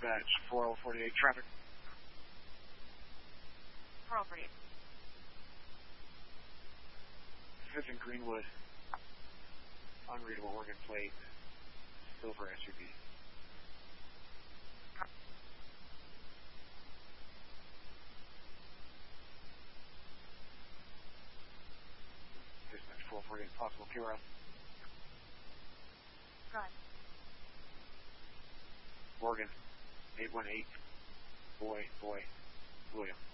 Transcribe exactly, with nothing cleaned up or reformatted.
dispatch, four oh forty-eight traffic. four oh forty-eight. fifth and Greenwood. Unreadable Oregon plate. Silver S U V. Dispatch four forty-eight, possible Q R L. Go ahead. Morgan, eight one eight, boy, boy, William.